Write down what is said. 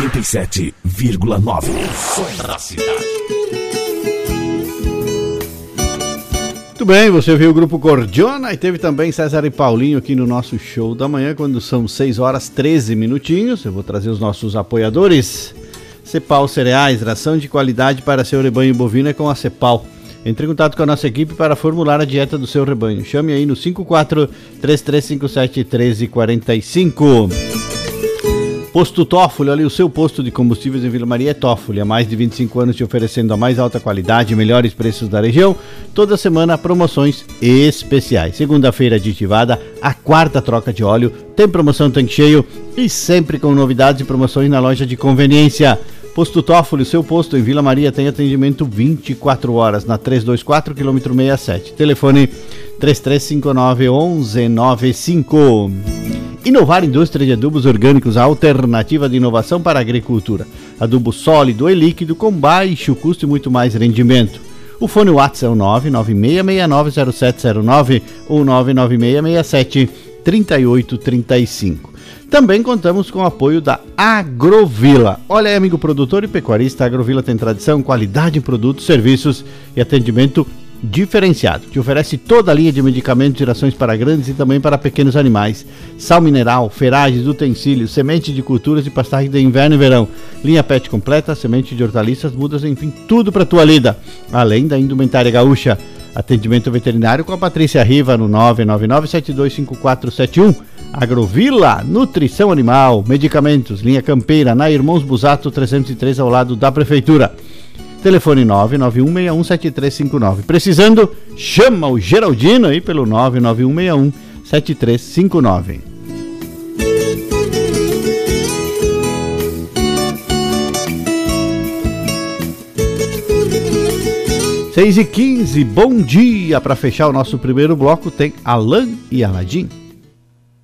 97,9. Som da cidade. Muito bem, você viu o Grupo Cordiona e teve também César e Paulinho aqui no nosso show da manhã, quando são 6 horas 13 minutinhos. Eu vou trazer os nossos apoiadores. Cepal Cereais, ração de qualidade para seu rebanho bovino é com a Cepal. Entre em contato com a nossa equipe para formular a dieta do seu rebanho. Chame aí no 54-3357-1345. Posto Toffoli, ali o seu posto de combustíveis em Vila Maria é Toffoli. Há mais de 25 anos te oferecendo a mais alta qualidade e melhores preços da região. Toda semana promoções especiais. Segunda-feira aditivada, a quarta troca de óleo. Tem promoção tanque cheio e sempre com novidades e promoções na loja de conveniência. Posto Toffoli, o seu posto em Vila Maria tem atendimento 24 horas na 324 km 67. Telefone 3359-1195. Inovar Indústria de Adubos Orgânicos, a alternativa de inovação para a agricultura. Adubo sólido e líquido com baixo custo e muito mais rendimento. O fone WhatsApp é o 996690709 ou 996673835. Também contamos com o apoio da Agrovila. Olha aí, amigo produtor e pecuarista, a Agrovila tem tradição, qualidade em produtos, serviços e atendimento diferenciado. Te oferece toda a linha de medicamentos e rações para grandes e também para pequenos animais. Sal mineral, ferragens, utensílios, semente de culturas e pastagem de inverno e verão. Linha pet completa, semente de hortaliças, mudas, enfim, tudo para tua lida. Além da indumentária gaúcha. Atendimento veterinário com a Patrícia Riva no 999-725471. Agrovila, nutrição animal, medicamentos, linha campeira, na Irmãos Busato 303 ao lado da Prefeitura. Telefone 991617359. Precisando, chama o Geraldino aí pelo 991617359. Seis e 15, bom dia. Para fechar o nosso primeiro bloco tem Alan e Aladim.